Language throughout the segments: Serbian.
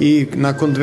i nakon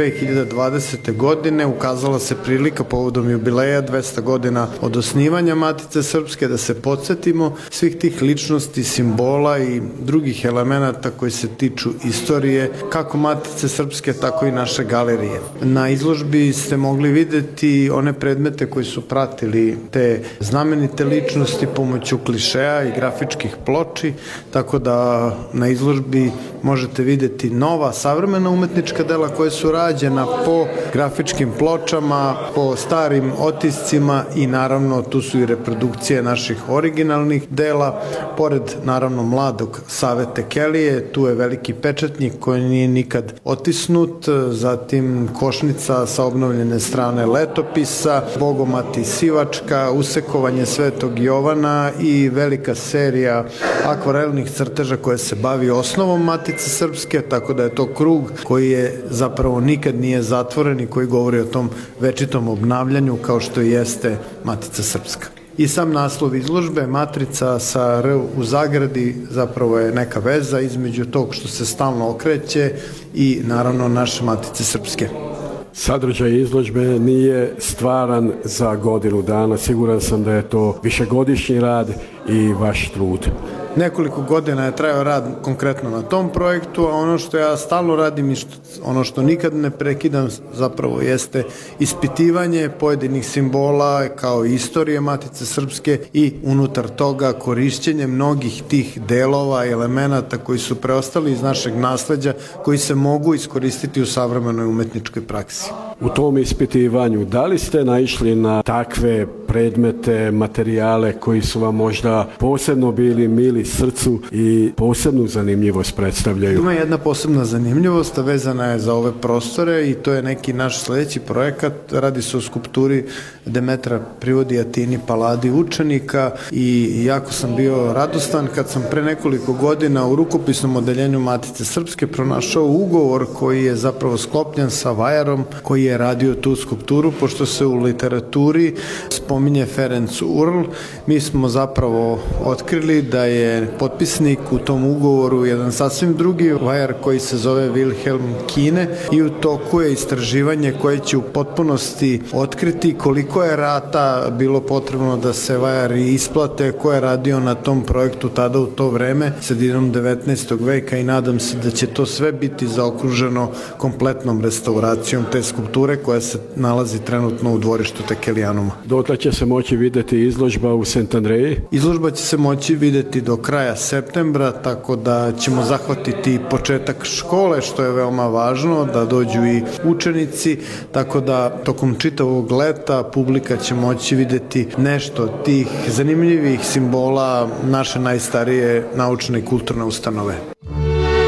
2020. godine ukazala se prilika povodom jubileja 200 godina od osnivanja Matice Srpske da se podsjetimo svih tih ličnosti, simbola i drugih elemenata koji se tiču istorije kako Matice Srpske, tako i naše galerije. Na izložbi ste mogli videti one predmete koji su pratili te znamenite ličnosti pomoću klišeja i grafičkih ploči, tako da na izložbi možete videti nova, savremena umetnička dela koja su rađena po grafičkim pločama, po starim otiscima i naravno tu su i reprodukcije naših originalnih dela, pored naravno mladog Save Tekelije, tu je veliki pečatnik koji nije nikad otisnut, zatim košnica sa obnovljene strane letopisa, Bogomati Sivačka, usekovanje Svetog Jovana i velika serija akvarelnih crteža koja se bavi osnovom Matice Srpske, tako da je to krug koji je zapravo nikad nije zatvoren i koji govori o tom večitom obnavljanju kao što jeste Matica Srpska. I sam naslov izložbe, Matrica sa R u zagradi, zapravo je neka veza između tog što se stalno okreće i naravno naše Matice Srpske. Sadržaj izložbe nije stvaran za godinu dana, siguran sam da je to višegodišnji rad i vaš trud. Nekoliko godina je trajao rad konkretno na tom projektu, a ono što ja stalno radim i ono što nikad ne prekidam zapravo jeste ispitivanje pojedinih simbola kao istorije Matice Srpske i unutar toga korišćenje mnogih tih delova i elemenata koji su preostali iz našeg nasleđa koji se mogu iskoristiti u savremenoj umetničkoj praksi. U tom ispitivanju, da li ste naišli na takve predmete, materijale koji su vam možda posebno bili mili srcu i posebnu zanimljivost predstavljaju? Ima jedna posebna zanimljivost, a vezana je za ove prostore i to je neki naš sledeći projekat. Radi se o skulpturi Demetra Privodi Atini Paladi učenika i jako sam bio radostan kad sam pre nekoliko godina u rukopisnom odeljenju Matice Srpske pronašao ugovor koji je zapravo sklopljen sa vajarom koji je radio tu skulpturu, pošto se u literaturi spominje Ferenc Url. Mi smo zapravo otkrili da je potpisnik u tom ugovoru jedan sasvim drugi vajar koji se zove Wilhelm Kine i u toku je istraživanje koje će u potpunosti otkriti koliko je rata bilo potrebno da se vajari isplate, ko je radio na tom projektu tada u to vreme, sredinom 19. veka i nadam se da će to sve biti zaokruženo kompletnom restauracijom te skulpture koja se nalazi trenutno u dvorištu Tekelijanuma. Dotle će se moći videti izložba u St. Andreji? Izložba će se moći videti do kraja septembra, tako da ćemo zahvatiti početak škole, što je veoma važno, da dođu i učenici, tako da tokom čitavog leta publika će moći videti nešto od tih zanimljivih simbola naše najstarije naučne i kulturne ustanove.